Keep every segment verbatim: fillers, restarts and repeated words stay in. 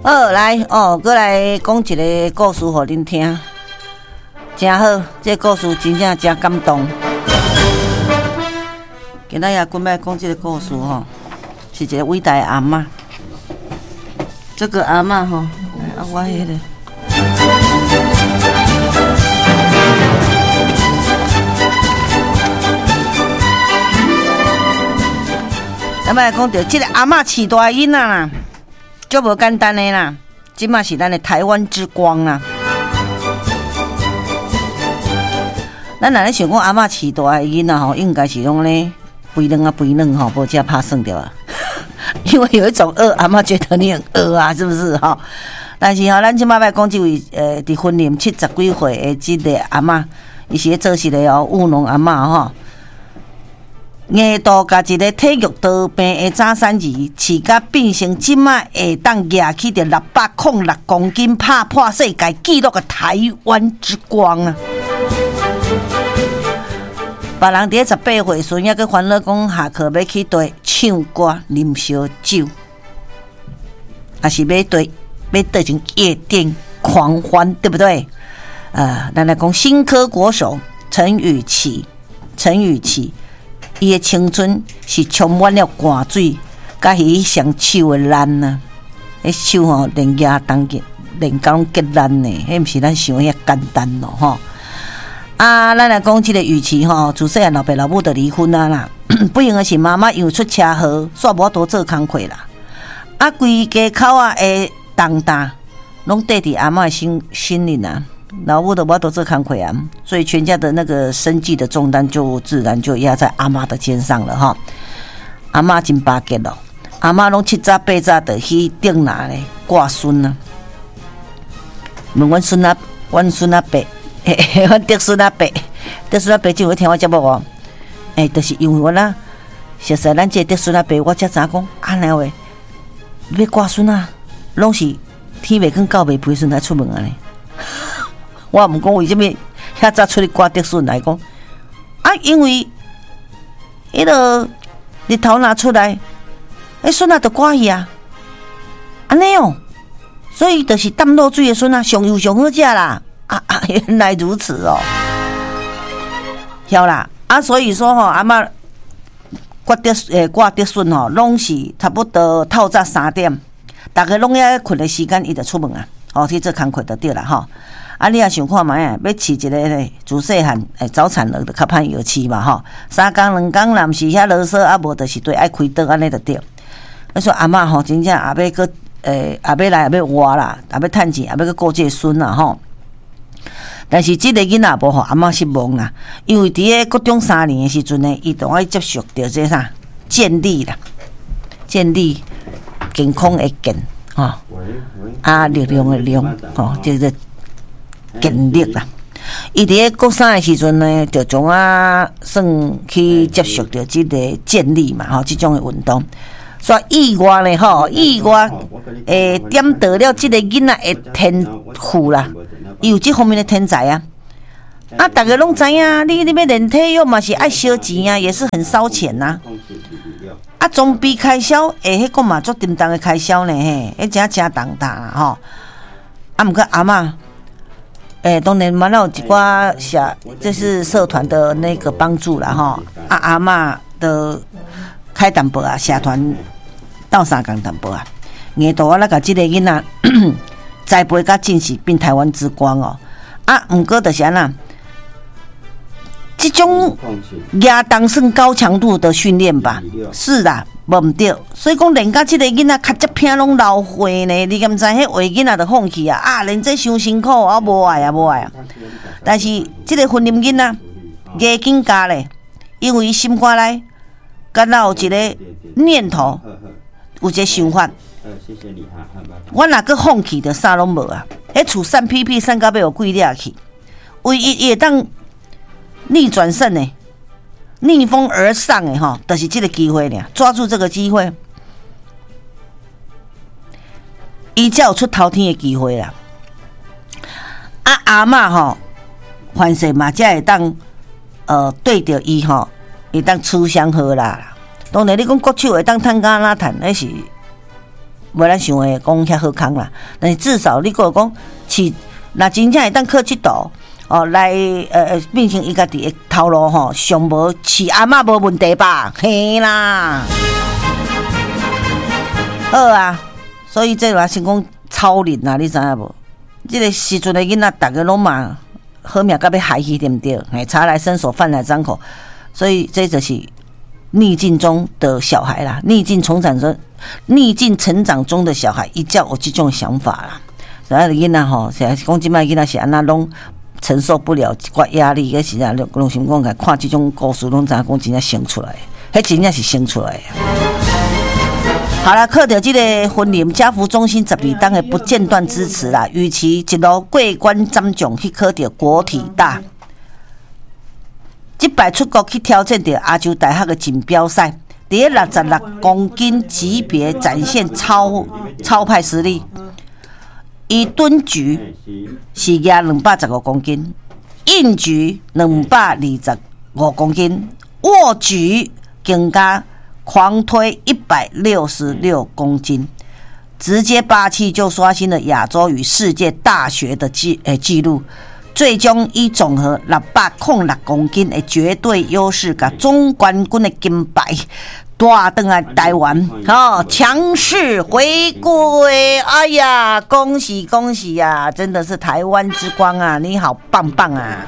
好，来哦，过来讲一个故事给恁听，真好，这个故事真正真感动。今仔日准备讲这个故事吼，是一个伟大的阿嬷。这个阿嬷吼，啊，我迄个。咱们来讲到这个阿嬷饲大囡仔啦，就无简单的啦，即嘛是咱的台湾之光啦。咱若咧想讲阿嬷饲大的囡仔吼，应该是拢咧肥卵啊肥卵吼，无这拍算掉啊。因为有一种饿，阿嬷觉得你很饿啊，是不是哈？但是吼，咱即马要讲这位呃，伫婚龄七十几岁的这个阿嬷，伊是做一个哦务农阿嬷吼。硬度甲一个体育道病的早产儿饲甲变成即卖会当举起着六百零六公斤，拍破世界纪录的台湾之光啊！别人伫十八岁时，还去烦恼讲下课要去对唱歌、啉烧酒，还是要对要对成夜店狂欢，对不对？呃，咱来讲新科国手陈雨琦，陈雨琦。伊的青春是充满了汗水，甲伊上手的烂呐，迄手吼连牙当结，连讲结烂呢，迄毋是咱想遐简单咯吼。啊，咱来讲即个雨琦吼，自细汉老爸老母就离婚啊啦，不幸的是妈妈又出车祸，煞无法度做工课啦。啊，规家口啊的重担，拢缀伫阿嬷的心心里啊。老母的我都做工课啊，所以全家的那个生计的重担就自然就压在阿嬷的肩上了哈。阿嬷真巴结咯，阿嬷拢七早八早的去顶哪咧挂孙啊。问阮孙啊，阮孙啊伯，阮嫡孙啊伯，嫡孙啊伯就会听我节目哦。诶、欸，就是因为我啦，熟悉咱这嫡孙啊伯，我才知讲啊那话要挂孙啊，拢是天袂光到袂陪孙才出门啊咧。我毋讲为什么遐早出去挂嫡孙来讲啊？因为迄个日头拿出来，迄孙仔就挂去啊，安尼哦，所以就是淡落水的孙仔上油上好食啦。啊啊，原来如此哦，晓啦啊，所以说吼、哦，阿嬷挂嫡诶挂嫡孙吼，拢是差不多透早三点，大家拢要困的时间，伊就出门啊，哦去做工课就对啦吼。啊，你也想看卖啊？要饲一个咧，自细汉诶早产儿就较歹药饲嘛吼。三工两工，若毋是遐啰嗦，啊无就是对爱开刀安尼就对。我说阿嬷吼，真正也要搁诶，也要来也要活啦，也要趁钱，也要搁顾这个孙啦吼。但是即个囡仔无互阿嬷失望啦，因为伫个国中三年诶时阵呢，伊同爱接触着这啥建立啦，建立健康诶健吼，啊力量诶量吼，即个。建立啦，伊伫个国三的时阵呢，就从啊算去接触到即个建立嘛，吼，即种的运动。所以意外呢，吼，意外诶点到了即个囡仔的天赋啦，伊有即方面的天才啊。啊，大家拢知影，你你要练体育嘛是爱烧钱啊，也是很烧钱呐、啊。啊，装备开销，诶，迄个嘛足沉重的开销呢，嘿，迄真真重大啦，吼。啊，毋过阿嬷。诶、欸，当然嘛，那有一寡社，这是社团的那个帮助啦，吼。啊，阿嬷的开淡薄啊，社团斗相共淡薄啊。硬度啊，那个这个囡仔栽培甲真是变台湾之光哦。啊，毋过就是安那，这种亚当算高强度的训练吧，是啦。无毋对，所以讲练到即个囡仔较接拼拢老岁呢，你敢知？迄话囡仔就放弃啊！啊，练这伤辛苦，啊无爱啊无爱啊！但是即个婚姻囡仔加紧加咧，因为伊心肝内敢若有一个念头，有一个想法。我若搁放弃，就啥拢无啊！迄厝散屁屁散到要有几粒去，唯一伊会当逆转胜呢？逆风而上的哈，就是这个机会呢，抓住这个机会，伊才有出头天的机会啦。啊阿嬷吼，凡事嘛才会当呃对着伊吼，会当处相和啦。当然你讲国手会当趁干哪趁，那是无咱想的讲遐好康啦。但是至少你讲讲饲，若真正会当靠即道哦来呃变成伊家己的头路吼，上无饲阿嬷无问题吧？嘿啦，好啊，所以这话先讲超龄啊，你知影无？这个时阵的囡仔，大家拢嘛好命，甲要害去，对不对？哎，茶来伸手，饭来张口，所以这就是逆境中的小孩啦，逆境成长中，逆境成长中的小孩，伊才有这种想法啦。所以囡仔吼，现在讲即摆囡仔是安那拢承受不了一寡压力，个是啊，拢心讲，看这种故事，拢知影讲真正生出来，迄真正是生出来的。好了，靠着这个婚礼家福中心十二档的不间断支持啦，与其一路过关斩将去考着国体大，即摆出国去挑战着亚洲大学的锦标赛，伫六十六公斤级别展现超超派实力。伊蹲举是压两百十五公斤，硬举两百二十五公斤，卧举更加狂推一百六十六公斤，直接霸气就刷新了亚洲与世界大学的记诶记录，最终以总和六百零六公斤的绝对优势，甲总冠军的金牌带回来台湾，哦，强势回归！哎呀，恭喜恭喜呀、啊！真的是台湾之光啊！你好棒棒啊！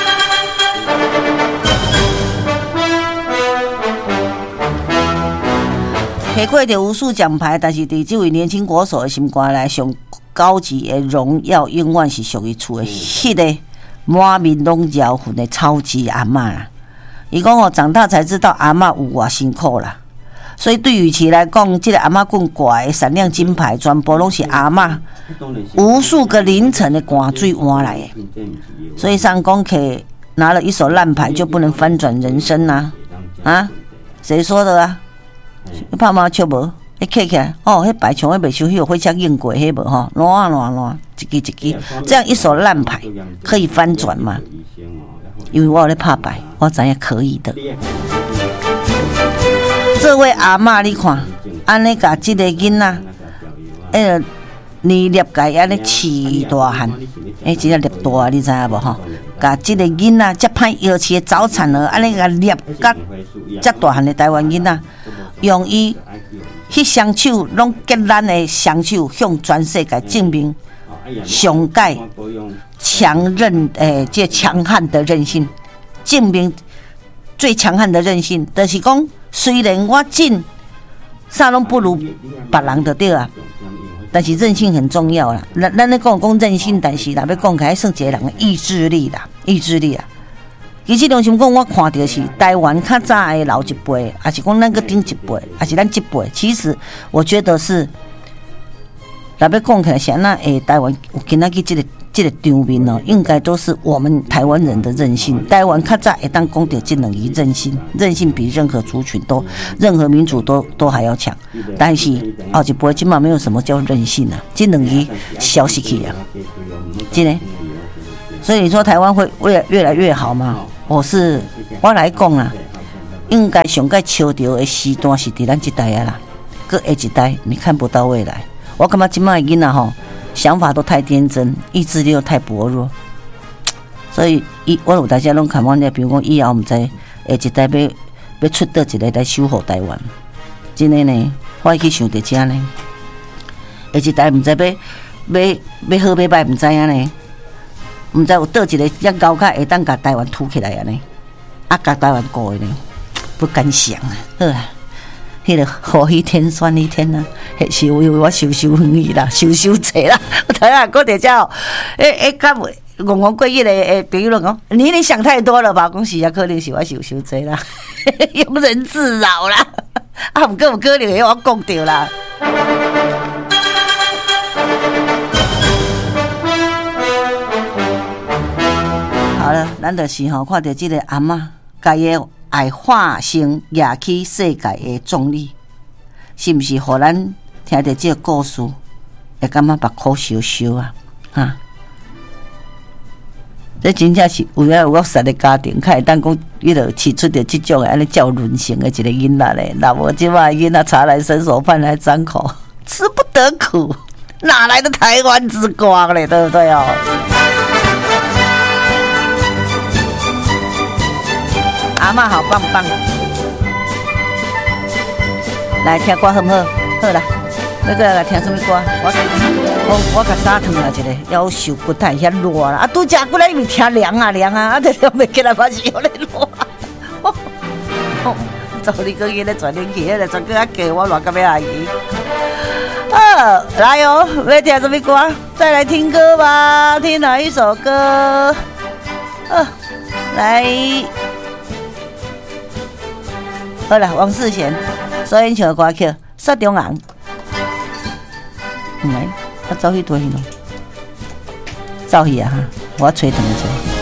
提过着无数奖牌，但是伫这位年轻国手的心肝内，上高级的荣耀永远是属于厝的迄个满面拢摇魂的超级阿嬷啦。伊讲哦，长大才知道阿嬷有偌辛苦啦。所以对于其来讲，这个阿嬷棍挂的闪亮金牌，全部拢是阿嬷无数个凌晨的汗水换来的。所以上公可拿了一手烂牌就不能翻转人生呐、啊？啊？谁说的啊？你拍毛笑无？你起起来哦，迄牌像迄袂收，迄有火车硬过，迄无吼，乱乱乱，一支一支，这样一手烂牌可以翻转吗？因为我有咧拍牌，我知影可以的。这位阿嬷，你看，安尼甲即个囡仔，迄个年粒甲安尼饲大汉，诶，真正粒大，你知影无吼？甲即个囡仔，遮歹摇饲的早产儿，安尼甲粒甲遮大汉的台湾囡仔。用伊迄双手拢结咱的双手，向全世界证明上界强韧诶，这强悍的韧性，证明最强悍的韧性，就是讲，虽然我进啥拢不如别人就对啊，但是韧性很重要啦。咱咱咧讲讲韧性，但是若要讲起来，算一个人的意志力啦，意志力啊。其实，良心讲，我看到是台湾较早的老一辈，还是讲咱个顶一辈，还是咱这辈。其实，我觉得是，若要讲起来，是安那诶，台湾有今仔日这个这个场面哦，应该都是我们台湾人的韧性。台湾较早会当讲到这两个韧性，韧性比任何族群都、任何民主都都还要强。但是后一辈今嘛没有什么叫韧性啊，这两个消失去啊，真的。所以你说台湾会越来越来越好吗？我是我来讲啦，应该上该笑着的时段是伫咱这代啊啦，搁下一代你看不到未来。我感觉今麦囡仔吼，想法都太天真，意志力又太薄弱，所以伊我有大家拢看我咧，比如讲以后毋知下一代要要出倒一个来守护台湾，真的呢，我会去想着这呢，下一代毋知要要要好要歹，毋知影呢。毋知有倒一个遮高卡会当甲台湾凸起来安尼，啊，甲台湾顾的呢，不敢想啊！好啦，迄个好一天算一天啊，迄是为我收收远去啦，收收济啦。我头下讲着遮哦，诶诶，甲戇戇过迄个诶朋友讲，你你想太多了吧？讲是啊，可能是我收收济啦，庸人自扰啦。啊，毋过有可能会我讲着啦。好了，咱就是吼，看到这个阿嬷，家己爱化身亚起世界的壮丽，是不是？互咱听到这个故事，会感觉目眶烧烧啊？哈！这真正是有了有够实的家庭，才会当讲，伊就饲出着这种安尼较韧性的一个囡仔咧。若无即摆囡仔茶来伸手，饭来张口， 吃不得苦，哪来的台湾之光嘞？对不对哦？阿嬷好棒棒，来听歌好不好？好啦，要个来听什么歌？我我我甲衫烫了一个，腰手骨太遐热啦，啊，拄食过来因为听凉啊凉啊，啊，就就袂起来把腰咧热。昨日个日咧转天气，迄个转个啊给我乱个要阿姨。好，来哦，要听什么歌？再来听歌吧，听哪一首歌？呃，来，好了，王世贤所演唱的歌曲《雪中红》。来，我走去对咯，走去啊哈，我吹长一下。